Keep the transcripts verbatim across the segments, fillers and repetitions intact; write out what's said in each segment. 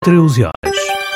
treze horas.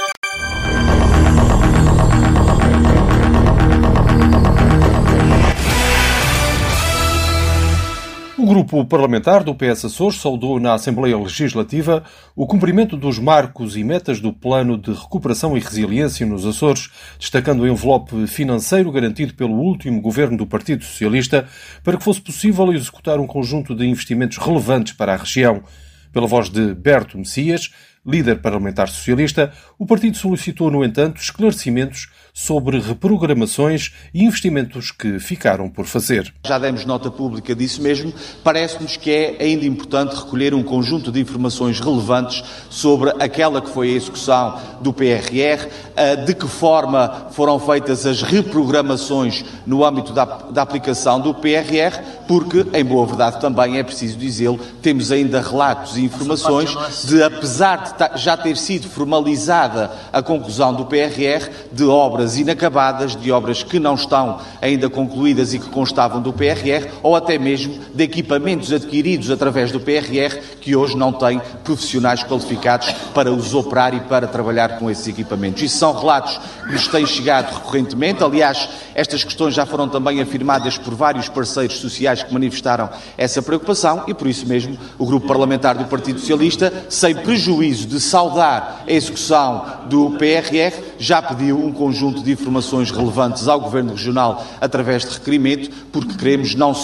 O grupo parlamentar do P S Açores saudou na Assembleia Legislativa o cumprimento dos marcos e metas do Plano de Recuperação e Resiliência nos Açores, destacando o envelope financeiro garantido pelo último governo do Partido Socialista para que fosse possível executar um conjunto de investimentos relevantes para a região. Pela voz de Berto Messias, líder parlamentar socialista, o partido solicitou, no entanto, esclarecimentos sobre reprogramações e investimentos que ficaram por fazer. Já demos nota pública disso mesmo. Parece-nos que é ainda importante recolher um conjunto de informações relevantes sobre aquela que foi a execução do P R R, de que forma foram feitas as reprogramações no âmbito da, da aplicação do P R R, porque, em boa verdade também é preciso dizê-lo, temos ainda relatos e informações de, apesar de já ter sido formalizada a conclusão do P R R, de obras inacabadas, de obras que não estão ainda concluídas e que constavam do P R R, ou até mesmo de equipamentos adquiridos através do P R R que hoje não têm profissionais qualificados para os operar e para trabalhar com esses equipamentos. Isso são relatos que nos têm chegado recorrentemente. Aliás, estas questões já foram também afirmadas por vários parceiros sociais que manifestaram essa preocupação e, por isso mesmo, o Grupo Parlamentar do Partido Socialista, sem prejuízo de saudar a execução do P R R, já pediu um conjunto de informações relevantes ao Governo Regional através de requerimento, porque queremos não só